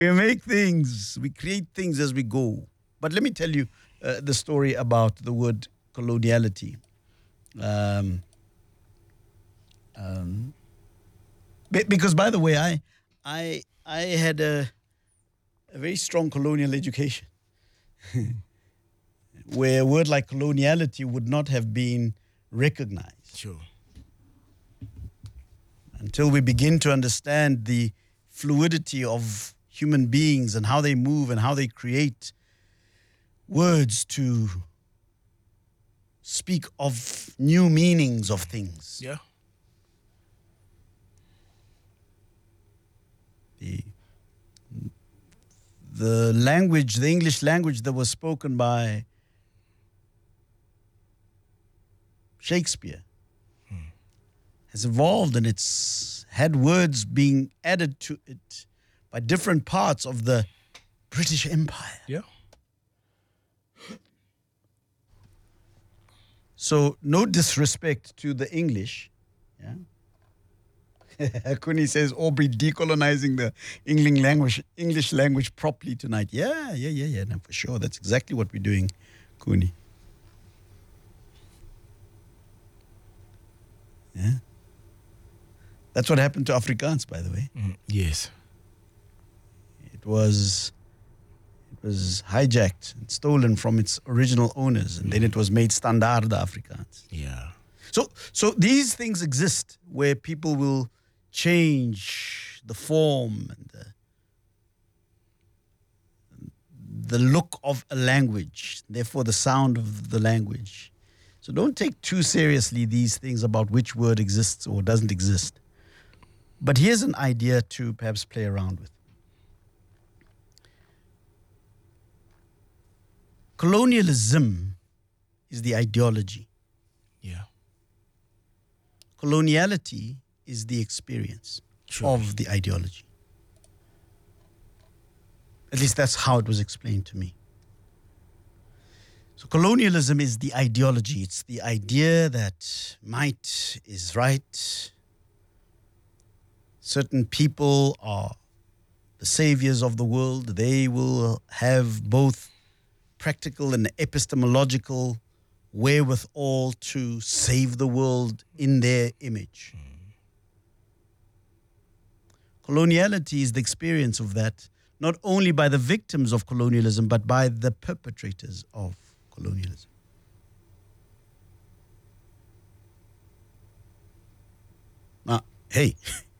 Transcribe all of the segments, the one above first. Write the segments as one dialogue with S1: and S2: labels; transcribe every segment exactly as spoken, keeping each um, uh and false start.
S1: We make things, we create things as we go. But let me tell you uh, the story about the word coloniality. Um, um, be- because, by the way, I, I, I had a, a very strong colonial education where a word like coloniality would not have been recognized.
S2: Sure.
S1: Until we begin to understand the fluidity of human beings and how they move and how they create words to speak of new meanings of things.
S2: Yeah.
S1: The, the language, the English language that was spoken by Shakespeare has evolved, and it's had words being added to it by different parts of the British Empire.
S2: Yeah.
S1: So no disrespect to the English. Yeah. Kuni says Aubrey decolonizing the English language, English language properly tonight. Yeah, yeah, yeah, yeah. No, for sure. That's exactly what we're doing, Kuni. Yeah. That's what happened to Afrikaans, by the way.
S2: Mm, yes.
S1: It was it was hijacked and stolen from its original owners, and then it was made standaard Afrikaans.
S2: Yeah.
S1: So so these things exist where people will change the form and the, the look of a language, therefore the sound of the language. So don't take too seriously these things about which word exists or doesn't exist. But here's an idea to perhaps play around with. Colonialism is the ideology.
S2: Yeah.
S1: Coloniality is the experience
S2: Sure.
S1: of the ideology. At least that's how it was explained to me. So colonialism is the ideology. It's the idea that might is right. Certain people are the saviors of the world. They will have both practical and epistemological wherewithal to save the world in their image. Coloniality is the experience of that, not only by the victims of colonialism, but by the perpetrators of colonialism. Now, hey,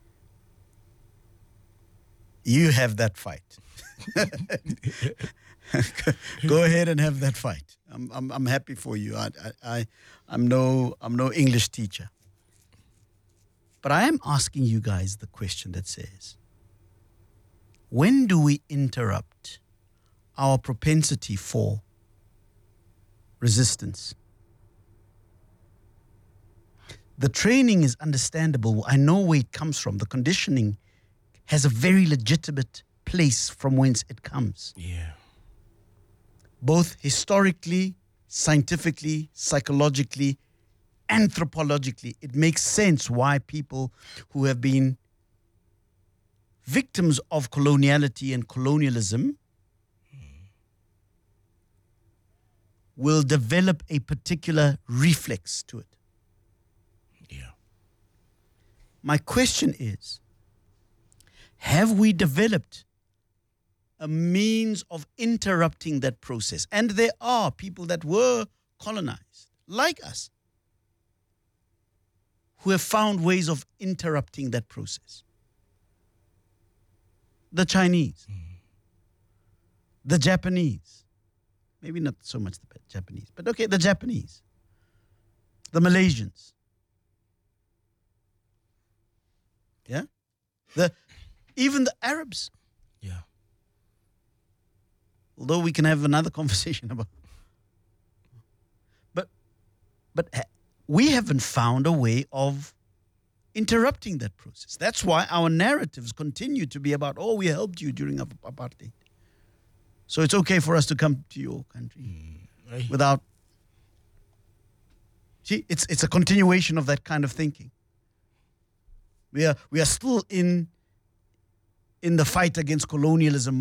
S1: you have that fight. Go ahead and have that fight. I'm I'm I'm happy for you. I I, I I'm no I'm no English teacher. But I am asking you guys the question that says, when do we interrupt our propensity for resistance? The training is understandable. I know where it comes from. The conditioning has a very legitimate place from whence it comes.
S2: Yeah.
S1: Both historically, scientifically, psychologically, anthropologically, it makes sense why people who have been victims of coloniality and colonialism will develop a particular reflex to it.
S2: Yeah.
S1: My question is, have we developed a means of interrupting that process? And there are people that were colonized, like us, who have found ways of interrupting that process. The Chinese, mm. the Japanese, maybe not so much the Japanese, but okay, the Japanese, the Malaysians, yeah, the even the Arabs.
S2: Yeah.
S1: Although we can have another conversation about, but but we haven't found a way of interrupting that process. That's why our narratives continue to be about, oh, we helped you during apartheid, so it's okay for us to come to your country
S2: Mm, I-
S1: without. See, it's it's a continuation of that kind of thinking. We are we are still in in the fight against colonialism